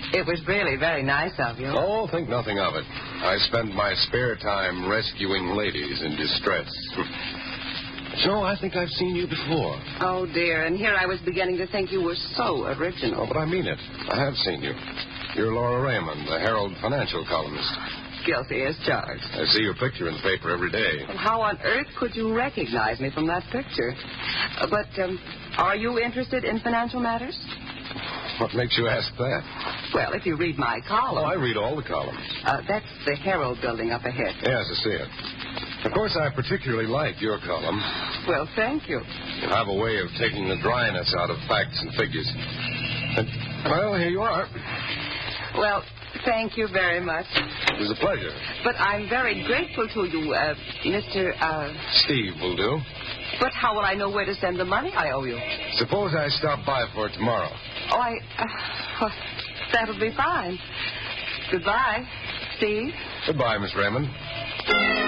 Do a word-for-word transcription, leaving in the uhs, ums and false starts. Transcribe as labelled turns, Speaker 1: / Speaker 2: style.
Speaker 1: It was really very nice of you.
Speaker 2: Oh, think nothing of it. I spend my spare time rescuing ladies in distress. Joe, I think I've seen you before.
Speaker 1: Oh, dear, and here I was beginning to think you were so original.
Speaker 2: Oh, but I mean it. I have seen you. You're Laura Raymond, the Herald financial columnist.
Speaker 1: Guilty as charged.
Speaker 2: I see your picture in the paper every day.
Speaker 1: Well, how on earth could you recognize me from that picture? Uh, but um, are you interested in financial matters?
Speaker 2: What makes you ask that?
Speaker 1: Well, if you read my column.
Speaker 2: Oh, I read all the columns.
Speaker 1: Uh, that's the Herald building up ahead.
Speaker 2: Yes, I see it. Of course, I particularly like your column.
Speaker 1: Well, thank you.
Speaker 2: You have a way of taking the dryness out of facts and figures. And, well, here you are.
Speaker 1: Well, thank you very much.
Speaker 2: It was a pleasure.
Speaker 1: But I'm very grateful to you, uh, Mister Uh...
Speaker 2: Steve will do.
Speaker 1: But how will I know where to send the money I owe you?
Speaker 2: Suppose I stop by for it tomorrow.
Speaker 1: Oh, I... Uh, well, that'll be fine. Goodbye, Steve.
Speaker 2: Goodbye, Miss Raymond.